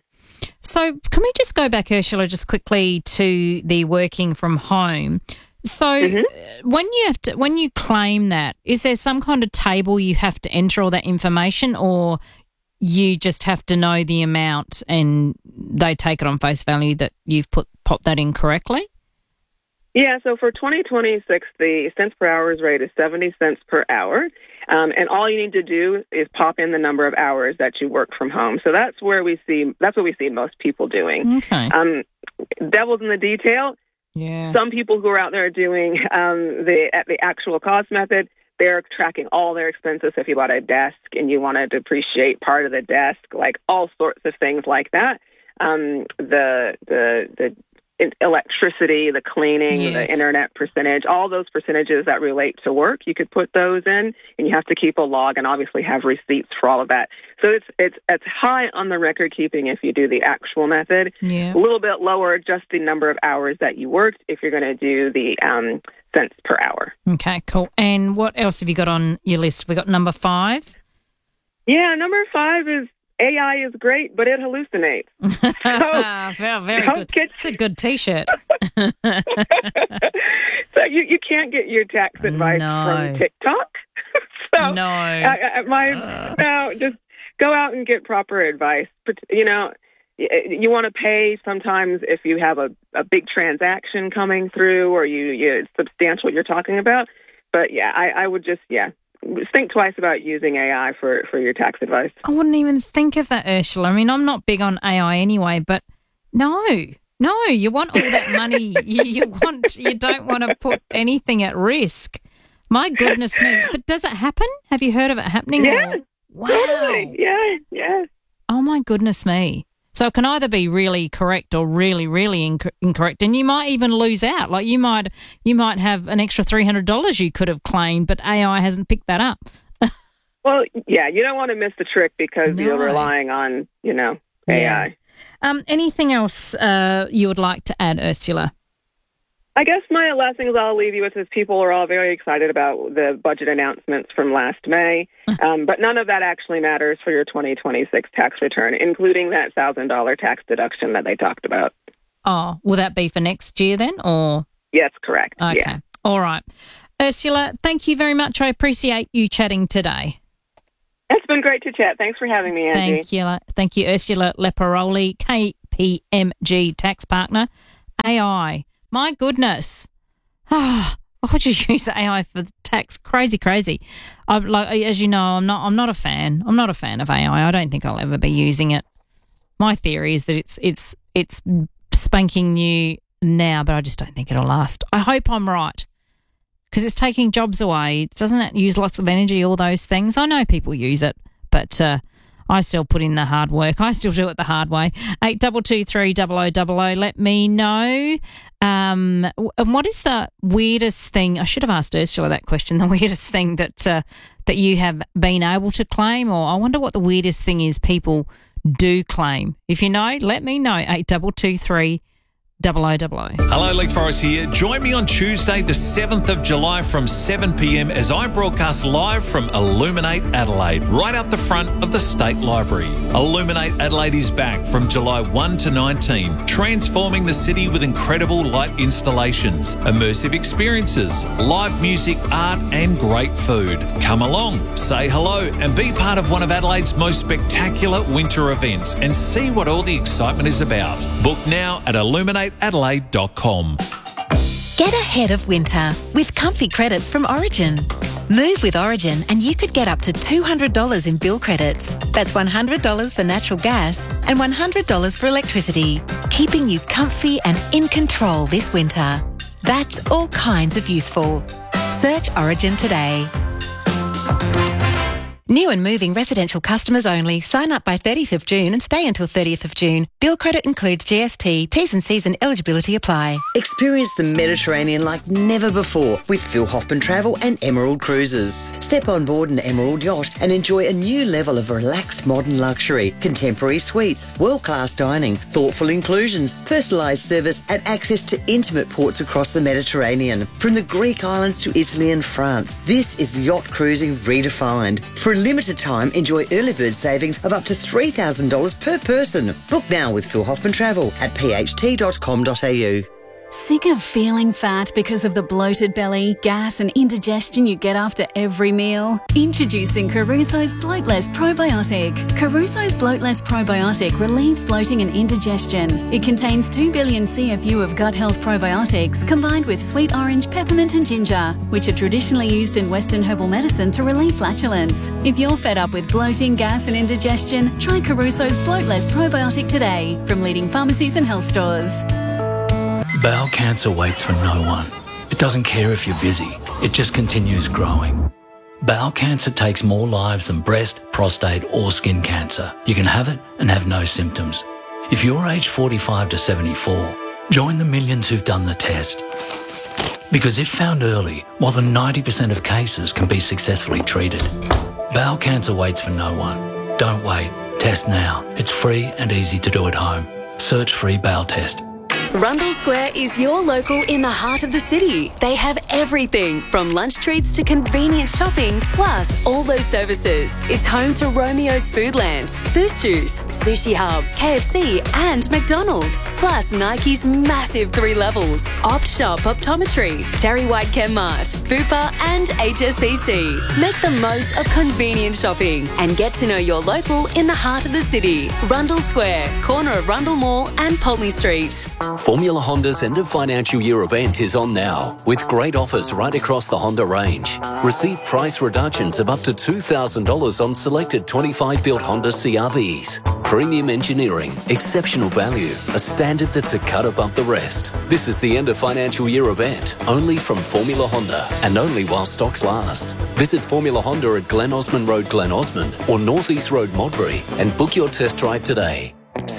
So can we just go back, Ursula, just quickly to the working from home? So mm-hmm. when you have to, when you claim that, is there some kind of table you have to enter all that information, or you just have to know the amount and they take it on face value that you've put popped that in correctly? Yeah, so for twenty twenty-six, the cents per hours rate is seventy cents per hour. Um, and all you need to do is pop in the number of hours that you work from home. So that's where we see, that's what we see most people doing. Okay. Um, devil's in the detail. Yeah. Some people who are out there doing um, the at the actual cost method, they're tracking all their expenses. If you bought a desk and you want to depreciate part of the desk, like all sorts of things like that. Um, the the the electricity, the cleaning, yes. the internet percentage, all those percentages that relate to work, you could put those in, and you have to keep a log and obviously have receipts for all of that. So it's it's it's high on the record keeping if you do the actual method. Yeah. A little bit lower, just the number of hours that you worked if you're going to do the um, cents per hour. Okay, cool. And what else have you got on your list? We got number five. Yeah, number five is A I is great, but it hallucinates. So, very, very good. Get... It's a good T-shirt. So you, you can't get your tax advice no. from TikTok. So no. I, I, my, uh. no, just go out and get proper advice. You know, you want to pay sometimes if you have a, a big transaction coming through or you, you it's substantial what you're talking about. But, yeah, I, I would just, yeah. think twice about using A I for, for your tax advice. I wouldn't even think of that, Ursula. I mean, I'm not big on A I anyway, but no, no, you want all that money. you, you want, you don't want to put anything at risk. My goodness me. But does it happen? Have you heard of it happening? Yeah. Wow. Totally. Yeah, yeah. Oh, my goodness me. So it can either be really correct or really, really inc- incorrect, and you might even lose out. Like you might, you might have an extra three hundred dollars you could have claimed, but A I hasn't picked that up. Well, yeah, you don't want to miss the trick because No. you're relying on, you know, A I. Yeah. Um, anything else uh, you would like to add, Ursula? I guess my last thing I'll leave you with is people are all very excited about the budget announcements from last May, um, but none of that actually matters for your twenty twenty-six tax return, including that one thousand dollars tax deduction that they talked about. Oh, will that be for next year then, or? Yes, correct. Okay. Yeah. All right. Ursula, thank you very much. I appreciate you chatting today. It's been great to chat. Thanks for having me, Angie. Thank you. Thank you, Ursula Leparoli, K P M G tax partner. A I. My goodness. Ah, why would you use A I for the tax? Crazy, crazy. I'm like, as you know, I'm not. I'm not a fan. I'm not a fan of A I. I don't think I'll ever be using it. My theory is that it's it's it's spanking new now, but I just don't think it'll last. I hope I'm right, because it's taking jobs away. Doesn't it use lots of energy? All those things. I know people use it, but uh, I still put in the hard work. I still do it the hard way. Eight double two three double o double o. Let me know. Um, and what is the weirdest thing? I should have asked Ursula that question. The weirdest thing that uh, that you have been able to claim, or I wonder what the weirdest thing is people do claim. If you know, let me know. Eight double two three. Double O double O. Hello, Lex Forrest here. Join me on Tuesday, the seventh of July from seven p.m. as I broadcast live from Illuminate Adelaide, right out the front of the State Library. Illuminate Adelaide is back from July first to nineteenth, transforming the city with incredible light installations, immersive experiences, live music, art and great food. Come along, say hello and be part of one of Adelaide's most spectacular winter events and see what all the excitement is about. Book now at illuminate adelaide dot com. Get ahead of winter with comfy credits from Origin. Move with Origin and you could get up to two hundred dollars in bill credits. That's one hundred dollars for natural gas and one hundred dollars for electricity, keeping you comfy and in control this winter. That's all kinds of useful. Search Origin today. New and moving residential customers only. Sign up by thirtieth of June and stay until thirtieth of June. Bill credit includes G S T. T's and C's and eligibility apply. Experience the Mediterranean like never before with Phil Hoffman Travel and Emerald Cruises. Step on board an Emerald yacht and enjoy a new level of relaxed modern luxury, contemporary suites, world-class dining, thoughtful inclusions, personalised service and access to intimate ports across the Mediterranean. From the Greek islands to Italy and France, this is yacht cruising redefined. For a limited time, enjoy early bird savings of up to three thousand dollars per person. Book now with Phil Hoffman Travel at p h t dot com dot a u. Sick of feeling fat because of the bloated belly, gas and indigestion you get after every meal? Introducing Caruso's Bloatless Probiotic. Caruso's Bloatless Probiotic relieves bloating and indigestion. It contains two billion C F U of gut health probiotics combined with sweet orange, peppermint and ginger, which are traditionally used in Western herbal medicine to relieve flatulence. If you're fed up with bloating, gas and indigestion, try Caruso's Bloatless Probiotic today from leading pharmacies and health stores. Bowel cancer waits for no one. It doesn't care if you're busy. It just continues growing. Bowel cancer takes more lives than breast, prostate or skin cancer. You can have it and have no symptoms. If you're aged forty-five to seventy-four, join the millions who've done the test. Because if found early, more than ninety percent of cases can be successfully treated. Bowel cancer waits for no one. Don't wait. Test now. It's free and easy to do at home. Search free bowel test. Rundle Square is your local in the heart of the city. They have everything from lunch treats to convenient shopping, plus all those services. It's home to Romeo's Foodland, Boost Juice, Sushi Hub, K F C and McDonald's. Plus Nike's massive three levels, Opt Shop Optometry, Terry White Chemmart, Bupa and H S B C. Make the most of convenient shopping and get to know your local in the heart of the city. Rundle Square, corner of Rundle Mall and Pulteney Street. Formula Honda's end of financial year event is on now, with great offers right across the Honda range. Receive price reductions of up to two thousand dollars on selected twenty-five built Honda C R Vs. Premium engineering, exceptional value, a standard that's a cut above the rest. This is the end of financial year event, only from Formula Honda, and only while stocks last. Visit Formula Honda at Glen Osmond Road, Glen Osmond, or North East Road, Modbury, and book your test drive today.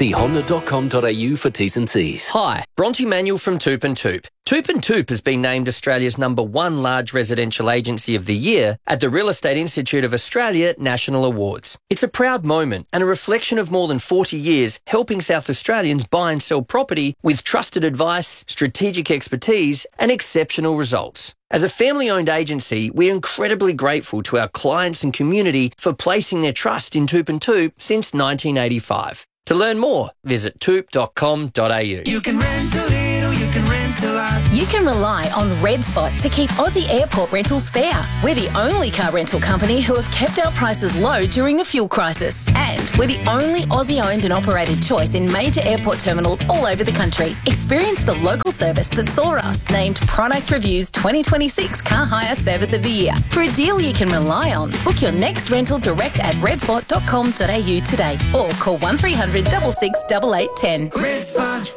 See honda dot com dot a u for T's and C's. Hi, Bronte Manuel from Toop and Toop. Toop and Toop has been named Australia's number one large residential agency of the year at the Real Estate Institute of Australia National Awards. It's a proud moment and a reflection of more than forty years helping South Australians buy and sell property with trusted advice, strategic expertise and exceptional results. As a family-owned agency, we're incredibly grateful to our clients and community for placing their trust in Toop and Toop since nineteen eighty-five. To learn more, visit toop dot com dot a u. You can rent a little, you can rent a lot. You can rely on Red Spot to keep Aussie airport rentals fair. We're the only car rental company who have kept our prices low during the fuel crisis. And we're the only Aussie-owned and operated choice in major airport terminals all over the country. Experience the local service that saw us named Product Review's twenty twenty-six Car Hire Service of the Year. For a deal you can rely on, book your next rental direct at red spot dot com dot a u today or call one three hundred six six eight eight one zero. Red Spot.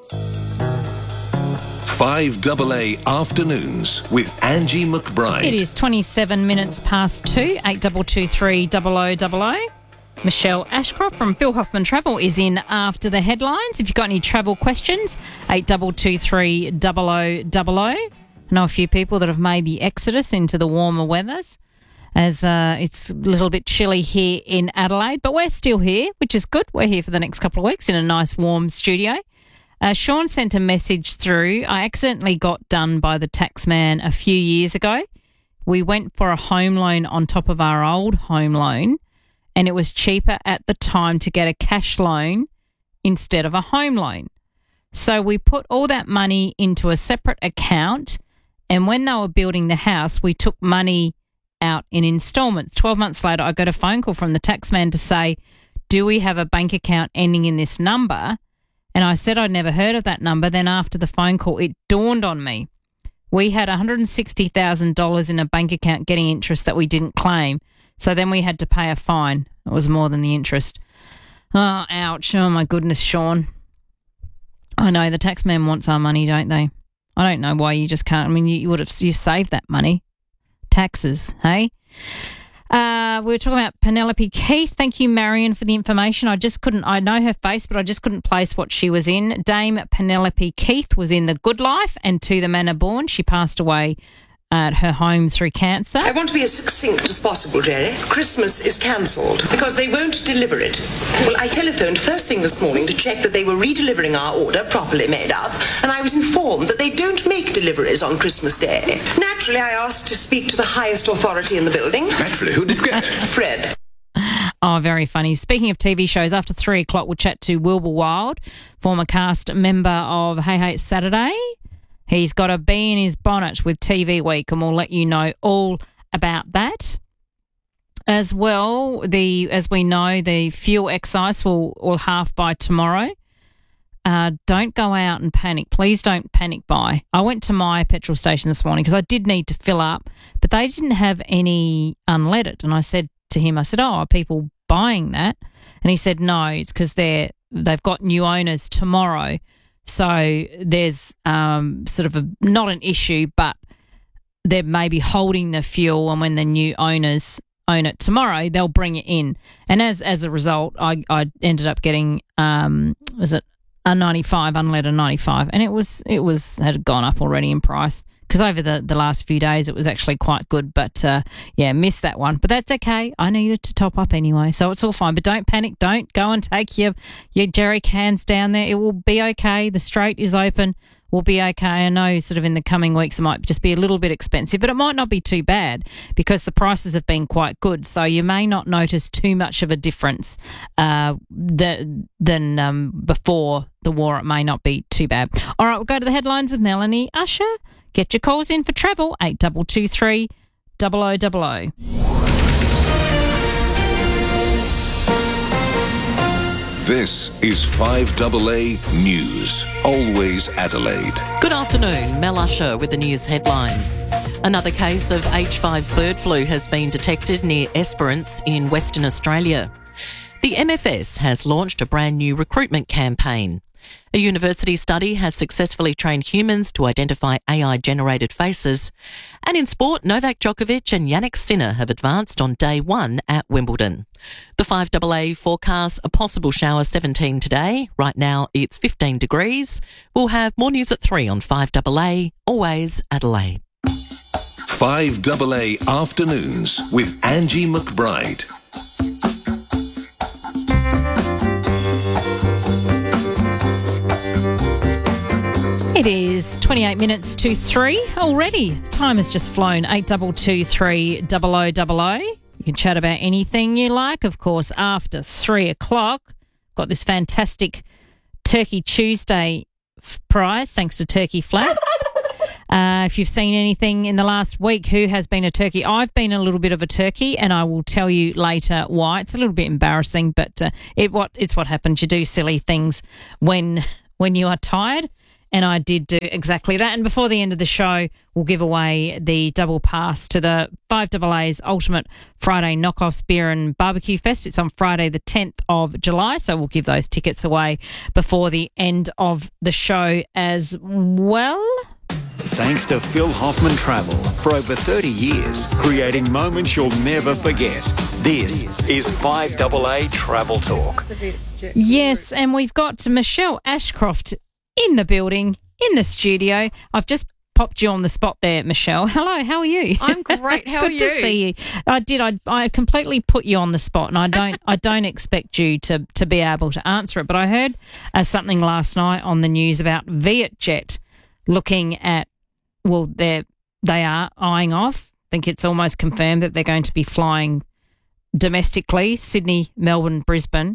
five double A Afternoons with Angie McBride. It is twenty-seven minutes past two, eight two two three double oh double oh. Michelle Ashcroft from Phil Hoffman Travel is in after the headlines. If you've got any travel questions, eight two two three double oh double oh. I know a few people that have made the exodus into the warmer weathers, as uh, it's a little bit chilly here in Adelaide, but we're still here, which is good. We're here for the next couple of weeks in a nice warm studio. Uh, Sean sent a message through. I accidentally got done by the taxman a few years ago. We went for a home loan on top of our old home loan, and it was cheaper at the time to get a cash loan instead of a home loan. So we put all that money into a separate account, and when they were building the house, we took money out in installments. twelve months later, I got a phone call from the taxman to say, do we have a bank account ending in this number? And I said I'd never heard of that number. Then after the phone call, it dawned on me. We had one hundred sixty thousand dollars in a bank account getting interest that we didn't claim. So then we had to pay a fine. It was more than the interest. Oh, ouch. Oh, my goodness, Sean. I know the taxman wants our money, don't they? I don't know why you just can't. I mean, you, you would have you saved that money. Taxes, hey? Uh, we were talking about Penelope Keith. Thank you, Marion, for the information. I just couldn't, I know her face, but I just couldn't place what she was in. Dame Penelope Keith was in The Good Life and To the Manor Born. She passed away at her home through cancer. I want to be as succinct as possible, Jerry. Christmas is cancelled because they won't deliver it. Well, I telephoned first thing this morning to check that they were redelivering our order properly made up, and I was informed that they don't make deliveries on Christmas Day. Naturally, I asked to speak to the highest authority in the building. Naturally, who did you get? Fred. Oh, very funny. Speaking of T V shows, after three o'clock, we'll chat to Wilbur Wild, former cast member of Hey Hey It's Saturday. He's got a bee in his bonnet with T V Week, and we'll let you know all about that. As well, the as we know, the fuel excise will, will half by tomorrow. Uh, don't go out and panic. Please don't panic buy. I went to my petrol station this morning because I did need to fill up, but they didn't have any unleaded. And I said to him, I said, oh, are people buying that? And he said, no, it's because they're they've got new owners tomorrow. So there's um, sort of a, not an issue, but they're maybe holding the fuel, and when the new owners own it tomorrow, they'll bring it in. And as as a result, I, I ended up getting, um, was it a ninety-five, unleaded ninety-five, and it was it was had gone up already in price because over the, the last few days it was actually quite good. But uh, yeah, missed that one. But that's okay. I needed to top up anyway, so it's all fine. But don't panic. Don't go and take your your jerry cans down there. It will be okay. The straight is open. We'll be okay. I know sort of in the coming weeks it might just be a little bit expensive, but it might not be too bad because the prices have been quite good. So you may not notice too much of a difference uh, than, than um, before the war. It may not be too bad. All right, we'll go to the headlines of Melanie Usher. Get your calls in for travel, eight two two three, double oh double oh. This is five double A News, always Adelaide. Good afternoon, Mel Usher with the news headlines. Another case of H five bird flu has been detected near Esperance in Western Australia. The M F S has launched a brand new recruitment campaign. A university study has successfully trained humans to identify A I-generated faces. And in sport, Novak Djokovic and Jannik Sinner have advanced on day one at Wimbledon. The five A A forecast a possible shower seventeen today. Right now it's fifteen degrees. We'll have more news at three on five A A, always Adelaide. five A A Afternoons with Angie McBride. It is twenty-eight minutes to three already. Time has just flown. eight two two three double oh double oh. You can chat about anything you like, of course, after three o'clock. Got this fantastic Turkey Tuesday f- prize, thanks to Turkey Flat. Uh, if you've seen anything in the last week, who has been a turkey? I've been a little bit of a turkey, and I will tell you later why. It's a little bit embarrassing, but uh, it what it's what happens. You do silly things when when you are tired. And I did do exactly that. And before the end of the show, we'll give away the double pass to the five A A's Ultimate Friday Knockoffs Beer and Barbecue Fest. It's on Friday the tenth of July, so we'll give those tickets away before the end of the show as well. Thanks to Phil Hoffman Travel. For over thirty years, creating moments you'll never forget. This is five A A Travel Talk. Yes, and we've got Michelle Ashcroft in the building, in the studio. I've just popped you on the spot there, Michelle. Hello, how are you? I'm great. How are you? Good to see you. I did. I I completely put you on the spot, and I don't I don't expect you to, to be able to answer it. But I heard uh, something last night on the news about Vietjet looking at, well, they they are eyeing off. I think it's almost confirmed that they're going to be flying domestically, Sydney, Melbourne, Brisbane.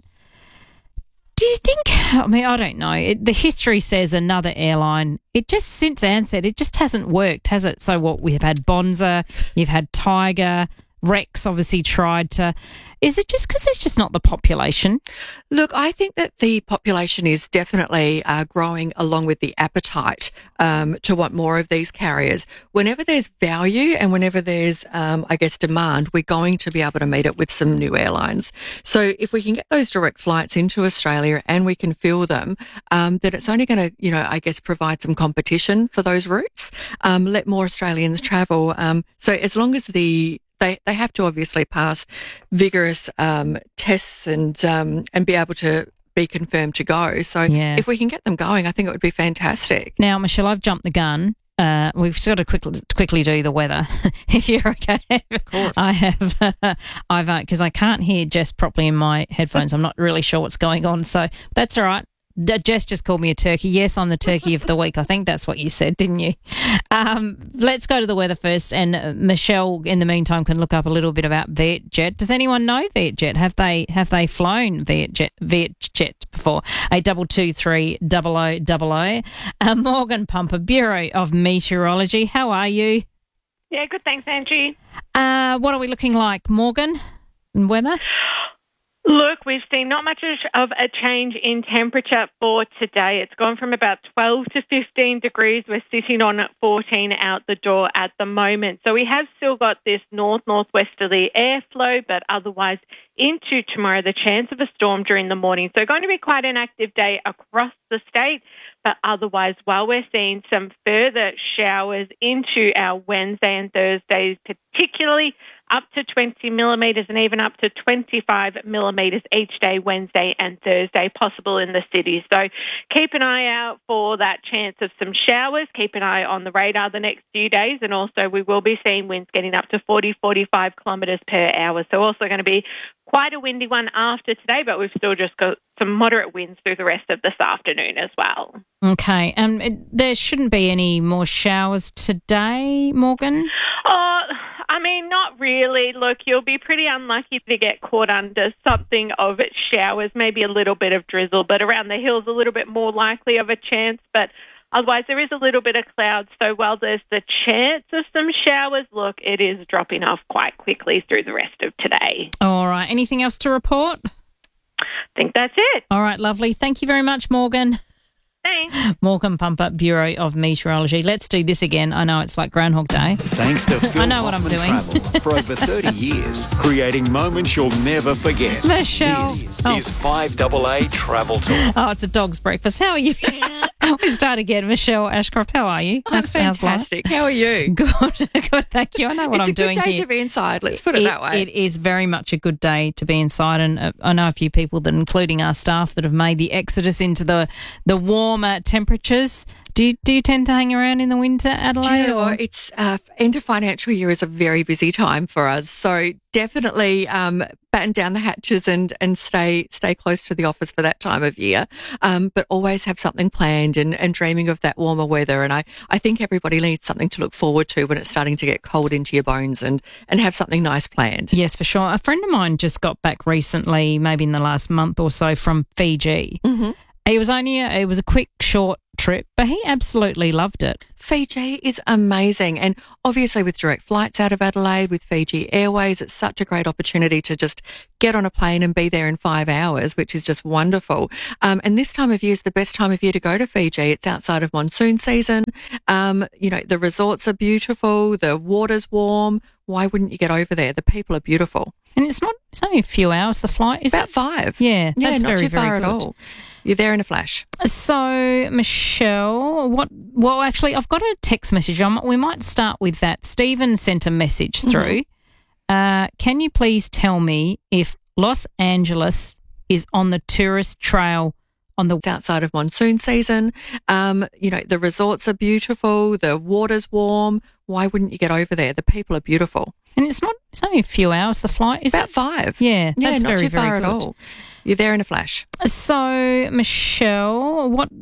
Do you think, I mean, I don't know. It, the history says another airline, it just, since Ansett, it just hasn't worked, has it? So what, we've had Bonza, you've had Tiger, Rex obviously tried to. Is it just because there's just not the population? Look, I think that the population is definitely uh, growing along with the appetite um, to want more of these carriers. Whenever there's value and whenever there's, um, I guess, demand, we're going to be able to meet it with some new airlines. So if we can get those direct flights into Australia and we can fill them, um, then it's only going to, you know, I guess, provide some competition for those routes, um, let more Australians travel. Um, so as long as the They, they have to obviously pass vigorous um, tests and um, and be able to be confirmed to go. So yeah. If we can get them going, I think it would be fantastic. Now, Michelle, I've jumped the gun. Uh, we've just got to quickly quickly do the weather, if you're okay. Of course. I have, uh, I've because uh, I can't hear Jess properly in my headphones. I'm not really sure what's going on, so that's all right. Jess just called me a turkey. Yes, I'm the turkey of the week. I think that's what you said, didn't you? Um, let's go to the weather first. And uh, Michelle, in the meantime, can look up a little bit about Vietjet. Does anyone know Vietjet? Have they have they flown Vietjet, Vietjet before? eight two two three double oh double oh. Uh, Morgan Pumper, Bureau of Meteorology. How are you? Yeah, good. Thanks, Angie. Uh, what are we looking like, Morgan, in weather? Look, we've seen not much of a change in temperature for today. It's gone from about twelve to fifteen degrees. We're sitting on fourteen out the door at the moment. So we have still got this north-northwesterly airflow, but otherwise into tomorrow, the chance of a storm during the morning. So going to be quite an active day across the state, but otherwise, while we're seeing some further showers into our Wednesday and Thursdays, particularly up to twenty millimetres and even up to twenty-five millimetres each day, Wednesday and Thursday, possible in the city. So keep an eye out for that chance of some showers. Keep an eye on the radar the next few days. And also we will be seeing winds getting up to forty, forty-five kilometres per hour. So also going to be quite a windy one after today, but we've still just got some moderate winds through the rest of this afternoon as well. Okay. And um, there shouldn't be any more showers today, Morgan? Oh, I mean, not really. Look, you'll be pretty unlucky to get caught under something of it showers, maybe a little bit of drizzle, but around the hills a little bit more likely of a chance. But otherwise, there is a little bit of clouds. So while there's the chance of some showers, look, it is dropping off quite quickly through the rest of today. All right. Anything else to report? I think that's it. All right, lovely. Thank you very much, Morgan. Thanks. Morgan Pumper, Bureau of Meteorology. Let's do this again. I know it's like Groundhog Day. Thanks to Phil I know what I'm Hoffman doing. Travel for over thirty years, creating moments you'll never forget. Michelle. This Oh. is five double A Travel Talk. Oh, it's a dog's breakfast. How are you? We start again. Michelle Ashcroft, how are you? I'm fantastic. How are you? Good, good. Thank you. I know what it's I'm doing It's a good day here. to be inside. Let's put it, that way. It is very much a good day to be inside, and uh, I know a few people that, including our staff, that have made the exodus into the the warmer temperatures. Do you, do you tend to hang around in the winter, Adelaide? Do you know or- what? It's uh, end of financial year is a very busy time for us, so definitely um, batten down the hatches and and stay stay close to the office for that time of year. Um, but always have something planned and, and dreaming of that warmer weather. And I, I think everybody needs something to look forward to when it's starting to get cold into your bones, and and have something nice planned. Yes, for sure. A friend of mine just got back recently, maybe in the last month or so, from Fiji. Mm-hmm. It was only a, it was a quick, short trip, but he absolutely loved it. Fiji is amazing. And obviously with direct flights out of Adelaide, with Fiji Airways, it's such a great opportunity to just get on a plane and be there in five hours, which is just wonderful. Um, and this time of year is the best time of year to go to Fiji. It's outside of monsoon season. Um, you know, the resorts are beautiful. The water's warm. Why wouldn't you get over there? The people are beautiful. And it's not, it's only a few hours, the flight, is About it? five. Yeah, Yeah, that's not very, too far very at good. all. You're there in a flash. So, Michelle, what? Well, actually, I've got a text message. I might, we might start with that. Stephen sent a message through. Mm-hmm. Uh, can you please tell me if Los Angeles is on the tourist trail on the It's outside of monsoon season. Um, you know, the resorts are beautiful. The water's warm. Why wouldn't you get over there? The people are beautiful. And it's not. It's only a few hours. The flight is About it? five. Yeah, Yeah, that's not very too far very at good. all. You're there in a flash. So, Michelle, what